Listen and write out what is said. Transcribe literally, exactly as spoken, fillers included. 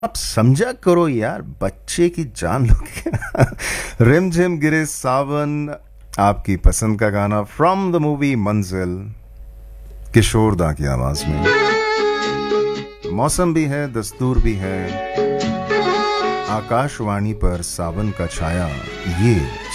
आप समझा करो यार, बच्चे की जान लोगे। रिमझिम गिरे सावन, आपकी पसंद का गाना फ्रॉम द मूवी मंजिल, किशोर दा की आवाज में। मौसम भी है, दस्तूर भी है, आकाशवाणी पर सावन का छाया, ये